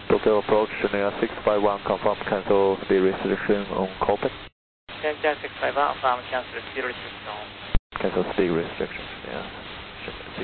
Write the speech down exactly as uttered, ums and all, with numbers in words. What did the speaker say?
Tokyo approach, Chinook six five one, confirm cancel speed restriction on Copen. Chinook six five one, confirm cancel speed restriction. Cancel speed restriction, yeah.